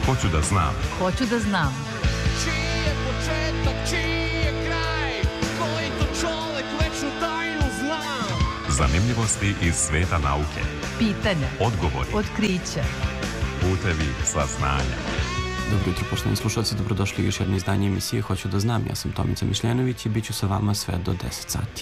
Hoću da znam. Hoću da znam. Čiji je početak, čiji je kraj, koji to čovek večnu tajnu zna. Zanimljivosti iz sveta nauke. Pitanja. Odgovori. Otkrića. Putevi saznanja. Dobro jutro, poštovani slušalci, dobrodošli u još jedno izdanje emisije Hoću da znam. Ja sam Tomica Mišljenović i bit ću sa vama sve do 10 sati.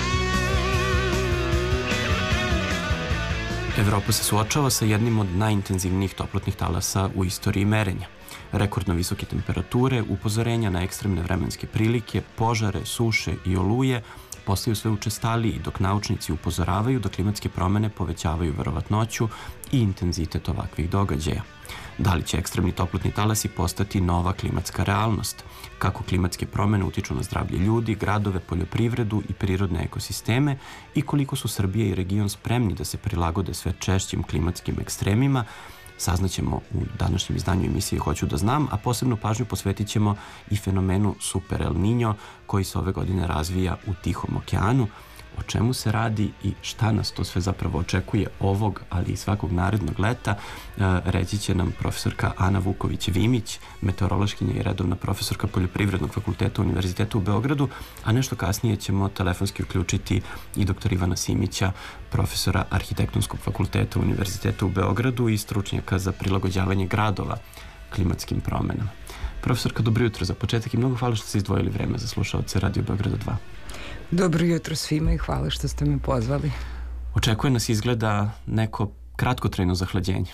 Evropa se suočava sa jednim od najintenzivnijih toplotnih talasa u istoriji merenja. Rekordno visoke temperature, upozorenja na ekstremne vremenske prilike, požare, suše i oluje postaju sve učestaliji, dok naučnici upozoravaju da klimatske promene povećavaju verovatnoću i intenzitet ovakvih događaja. Da li će ekstremni toplotni talasi postati nova klimatska realnost? Kako klimatske promene utiču na zdravlje ljudi, gradove, poljoprivredu i prirodne ekosisteme i koliko su Srbija i region spremni da se prilagode sve češćim klimatskim ekstremima, saznaćemo u današnjem izdanju emisije Hoću da znam, a posebnu pažnju posvetit ćemo i fenomenu Super El Niño koji se ove godine razvija u Tihom okeanu. O čemu se radi i šta nas to sve zapravo očekuje ovog, ali i svakog narednog leta, reći će nam profesorka Ana Vuković-Vimić, meteorološkinja i redovna profesorka Poljoprivrednog fakulteta Univerziteta u Beogradu, a nešto kasnije ćemo telefonski uključiti i doktor Ivana Simića, profesora Arhitektonskog fakulteta Univerziteta u Beogradu i stručnjaka za prilagođavanje gradova klimatskim promenama. Profesorka, dobro jutro za početak i mnogo hvala što ste izdvojili vreme za slušaoce Radio Beograda 2. Dobro jutro svima i hvala što ste me pozvali. Očekuje nas izgleda neko kratkotrajno zahlađenje.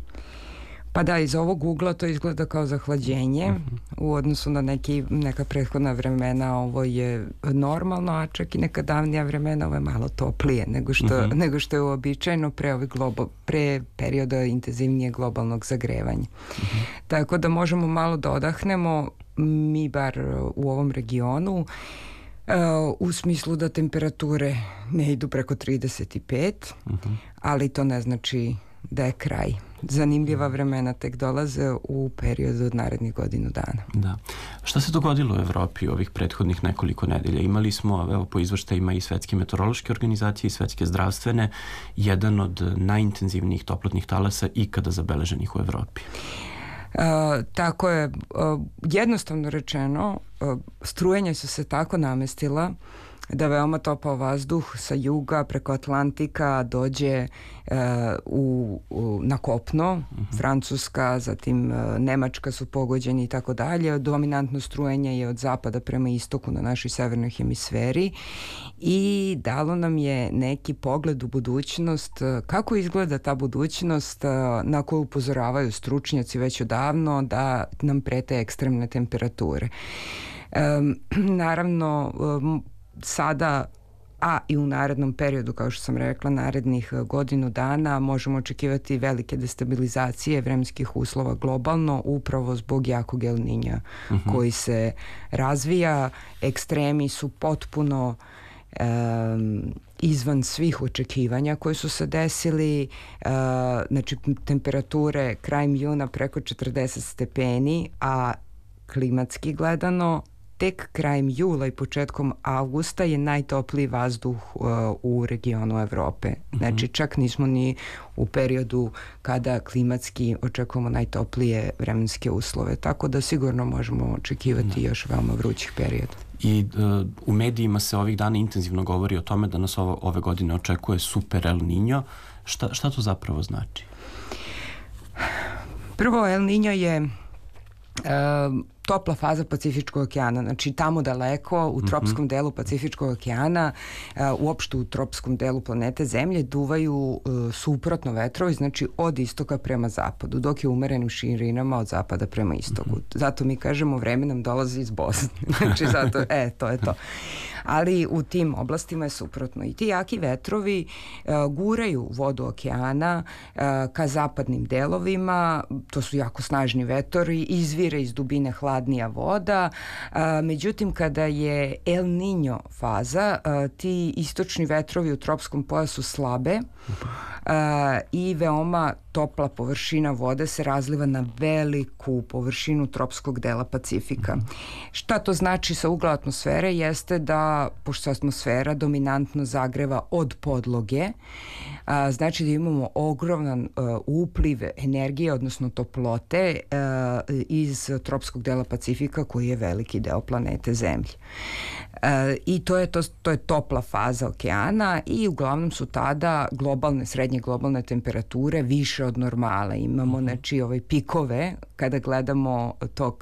Pa da, iz ovog ugla to izgleda kao zahlađenje. U odnosu na neka prethodna vremena ovo je normalno, a čak i neka davnija vremena ovo je malo toplije nego što je uobičajeno pre perioda intenzivnije globalnog zagrevanja. Tako da možemo malo da odahnemo, mi bar u ovom regionu, u smislu da temperature ne idu preko 35, ali to ne znači da je kraj. Zanimljiva vremena tek dolaze u periodu od narednih godinu dana. Da. Šta se dogodilo u Evropi ovih prethodnih nekoliko nedelja? Imali smo, evo po izveštajima i Svetske meteorološke organizacije i Svetske zdravstvene, jedan od najintenzivnijih toplotnih talasa ikada zabeleženih u Evropi. Tako je, jednostavno rečeno, strujenja su se tako namestila da veoma topao vazduh sa juga preko Atlantika dođe na kopno. Francuska, zatim Nemačka su pogođeni i tako dalje. Dominantno strujenje je od zapada prema istoku na našoj severnoj hemisferi i dalo nam je neki pogled u budućnost, kako izgleda ta budućnost na koju upozoravaju stručnjaci već odavno da nam prete ekstremne temperature. Naravno, sada, a i u narednom periodu, kao što sam rekla, narednih godinu dana možemo očekivati velike destabilizacije vremenskih uslova globalno, upravo zbog jakog El Niña koji se razvija. Ekstremi su potpuno izvan svih očekivanja koji su se desili. Znači, temperature krajem juna preko 40 stepeni, a klimatski gledano tek krajem jula i početkom avgusta je najtopliji vazduh u regionu Evrope. Znači, čak nismo ni u periodu kada klimatski očekujemo najtoplije vremenske uslove. Tako da sigurno možemo očekivati još veoma vrućih perioda. I u medijima se ovih dana intenzivno govori o tome da nas ove godine očekuje Super El Niño. Šta to zapravo znači? Prvo, El Niño je topla faza Pacifičkog okeana, znači tamo daleko u tropskom delu Pacifičkog okeana, uopšte u tropskom delu planete Zemlje duvaju suprotno vetrovi, znači od istoka prema zapadu, dok je u umerenim širinama od zapada prema istoku. Zato mi kažemo vreme nam dolazi iz Bosne. Znači zato, to je to. Ali u tim oblastima je suprotno. I ti jaki vetrovi guraju vodu okeana ka zapadnim delovima, to su jako snažni vetori, izvire iz dubine hladne hladnija voda. Međutim, kada je El Niño faza, ti istočni vetrovi u tropskom pojasu slabe i veoma topla površina vode se razliva na veliku površinu tropskog dela Pacifika. Šta to znači sa ugla atmosfere? Jeste da, pošto atmosfera dominantno zagreva od podloge, znači da imamo ogroman upliv energije, odnosno toplote iz tropskog dela Pacifika koji je veliki deo planete Zemlje. I to je topla faza okeana i uglavnom su tada srednje globalne temperature više od normale. Imamo znači pikove kada gledamo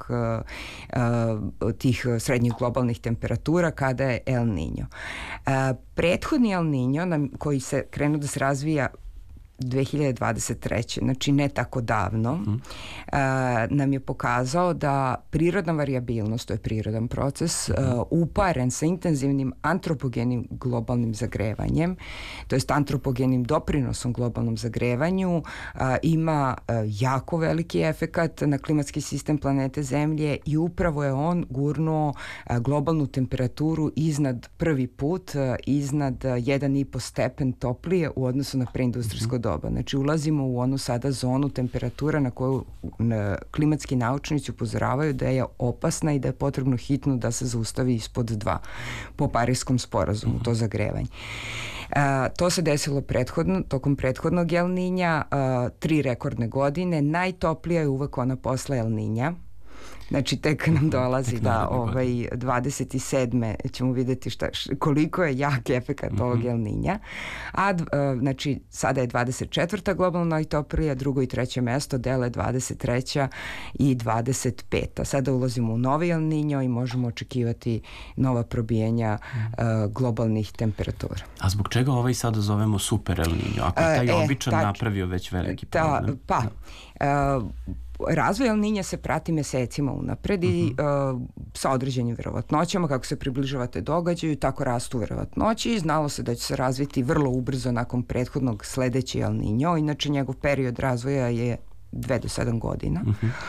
tih srednjih globalnih temperatura kada je El Niño. Prethodni El Niño koji se krenuo da se razvija 2023. znači ne tako davno, nam je pokazao da prirodna varijabilnost, to je prirodan proces, uparen sa intenzivnim antropogenim globalnim zagrevanjem, to jest antropogenim doprinosom globalnom zagrevanju, ima jako veliki efekat na klimatski sistem planete Zemlje i upravo je on gurnuo globalnu temperaturu prvi put iznad 1,5 stepen toplije u odnosu na preindustrijsko doba. Znači ulazimo u onu sada zonu temperatura na koju klimatski naučnici upozoravaju da je opasna i da je potrebno hitno da se zaustavi ispod 2 po Parijskom sporazumu, to zagrevanje. To se desilo tokom prethodnog El Niña, 3 rekordne godine. Najtoplija je uvek ona posle El Niña. Znači tek nam dolazi 27. ćemo vidjeti koliko je jak efekat ovog El Niña. Znači sada je 24. globalno najtoplija, drugo i treće mesto dele 23. i 25. Sada ulazimo u novi El Niño i možemo očekivati nova probijanja globalnih temperatura. A zbog čega ovaj sada zovemo super El Niño? Ako je taj običan napravio već veliki problem? Razvoj El Niña se prati mesecima unapred i sa određenim verovatnoćama, kako se približavate događaju, tako rastu verovatnoći i znalo se da će se razviti vrlo ubrzo nakon prethodnog sledeći El Niño, inače njegov period razvoja je 2 do 7 godina.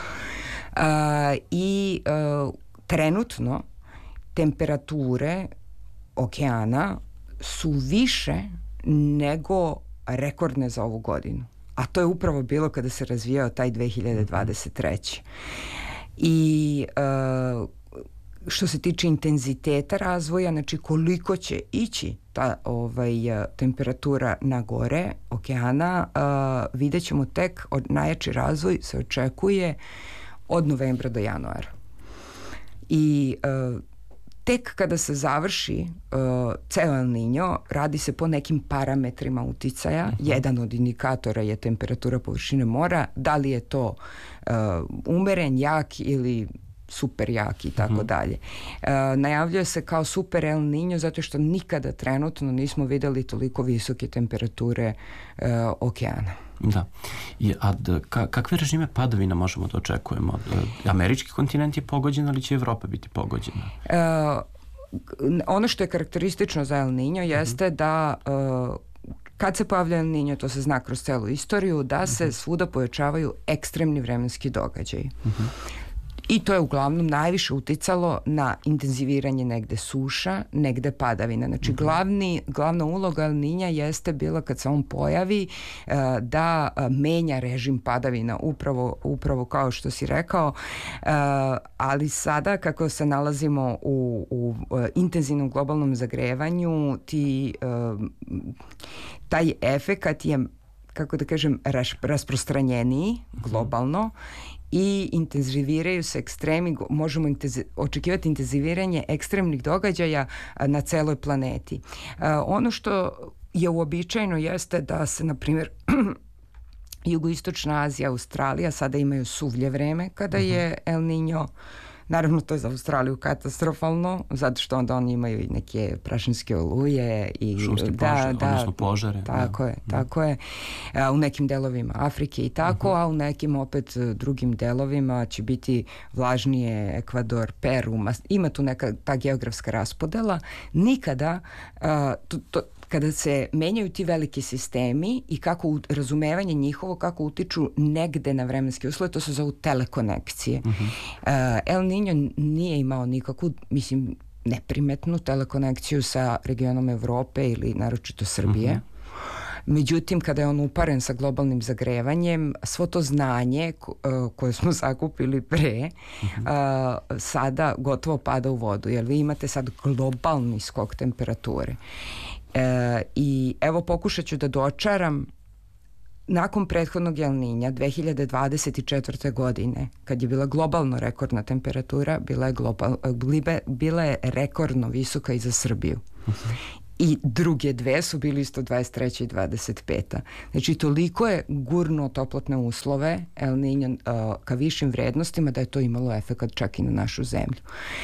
Trenutno temperature okeana su više nego rekordne za ovu godinu. A to je upravo bilo kada se razvijao taj 2023. I što se tiče intenziteta razvoja, znači koliko će ići ta temperatura na gore okeana, vidjet ćemo tek najjači razvoj se očekuje od novembra do januara. I tek kada se završi ceo El Niño, radi se po nekim parametrima uticaja. Jedan od indikatora je temperatura površine mora, da li je to umeren, jak ili super jak i tako dalje. Najavljuje se kao super El Niño zato što nikada trenutno nismo videli toliko visoke temperature okeana. Da. Kakve režime padavina možemo da očekujemo? Američki kontinent je pogođen, ali će Evropa biti pogođena? Ono što je karakteristično za El Niño jeste da kad se pojavlja El Niño, to se zna kroz celu istoriju, da se svuda pojačavaju ekstremni vremenski događaji. I to je uglavnom najviše uticalo na intenziviranje negde suša, negde padavina. Znači glavna uloga El Niña jeste bila kad se on pojavi da menja režim padavina, upravo kao što si rekao, ali sada kako se nalazimo u intenzivnom globalnom zagrevanju, taj efekat je, kako da kažem, rasprostranjeniji globalno i intenziviraju se možemo očekivati intenziviranje ekstremnih događaja na celoj planeti. Ono što je uobičajeno jeste da se, na primjer, Jugoistočna Azija, Australija sada imaju suvlje vreme kada je El Niño. Naravno, to je za Australiju katastrofalno, zato što onda oni imaju i neke prašinske oluje i šumski požar, odnosno požare. Tako je. U nekim delovima Afrike i tako, a u nekim opet drugim delovima će biti vlažnije Ekvador, Peru, ima tu neka ta geografska raspodela. Nikada, kada se menjaju ti veliki sistemi i kako razumevanje njihovo, kako utiču negde na vremenske uslove, to se zovu telekonekcije. El Niño nije imao nikakvu, mislim, neprimetnu telekonekciju sa regionom Evrope ili naročito Srbije. Međutim, kada je on uparen sa globalnim zagrevanjem, svo to znanje koje smo sakupili pre, sada gotovo pada u vodu, jer vi imate sad globalni skok temperature. I evo pokušat ću da dočaram nakon prethodnog El Niña 2024. godine, kad je bila globalno rekordna temperatura, bila je rekordno visoka i za Srbiju. I druge dve su bili isto 23. i 25. Znači, toliko je gurno toplotne uslove El Niño ka višim vrednostima da je to imalo efekat čak i na našu zemlju.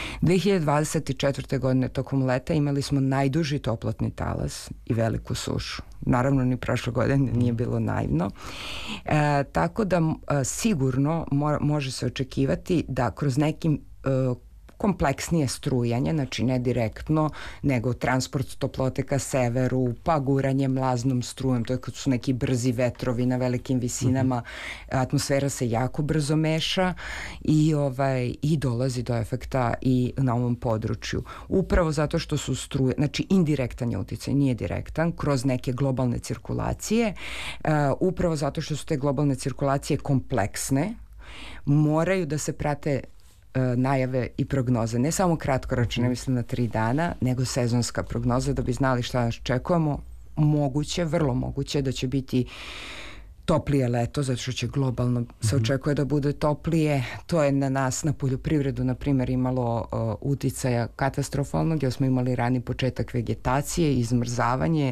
2024. godine tokom leta imali smo najduži toplotni talas i veliku sušu. Naravno, ni prošle godine nije bilo naivno. Tako da sigurno može se očekivati da kroz nekim kompleksnije strujanje, znači ne direktno, nego transport toplote ka severu, pa guranje mlaznom strujem, to je kad su neki brzi vetrovi na velikim visinama, atmosfera se jako brzo meša i dolazi do efekta i na ovom području. Upravo zato što su struje, znači indirektan je uticaj, nije direktan, kroz neke globalne cirkulacije, upravo zato što su te globalne cirkulacije kompleksne, moraju da se prate najave i prognoze. Ne samo kratkoročne, ne mislim na 3 dana, nego sezonska prognoza da bi znali šta nas čekujemo. Moguće, vrlo moguće da će biti toplije leto, zato što će globalno se očekuje da bude toplije. To je na nas, na poljoprivredu, na primjer, imalo uticaja katastrofalnog, jer smo imali rani početak vegetacije, izmrzavanje,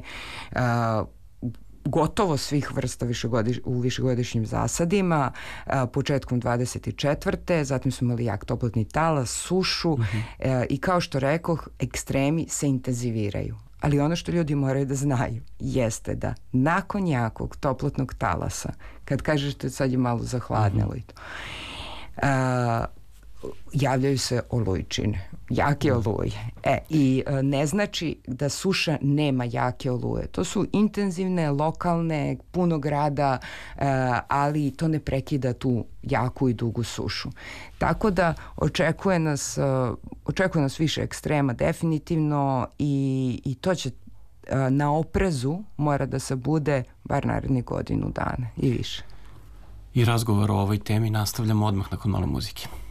gotovo svih vrsta u višegodišnjim zasadima, početkom 24. Zatim smo imali jak toplotni talas, sušu i kao što rekoh, ekstremi se intenziviraju. Ali ono što ljudi moraju da znaju jeste da nakon jakog toplotnog talasa, kad kažete sad je malo zahladnelo i to, javljaju se olujčine, jake oluje. I ne znači da suša nema jake oluje. To su intenzivne, lokalne, puno grada, ali to ne prekida tu jaku i dugu sušu. Tako da očekuje nas više ekstrema definitivno i to će na oprezu mora da se bude bar narednih godinu dana i više. I razgovor o ovoj temi nastavljamo odmah nakon malo muzike.